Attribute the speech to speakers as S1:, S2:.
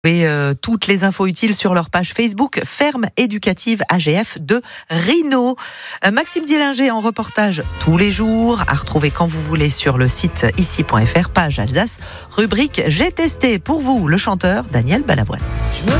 S1: Et toutes les infos utiles sur leur page Facebook Ferme Éducative AGF de Rhino. Maxime Dielinger en reportage tous les jours, à retrouver quand vous voulez sur le site ici.fr, page Alsace, rubrique J'ai testé pour vous le chanteur Daniel Balavoine.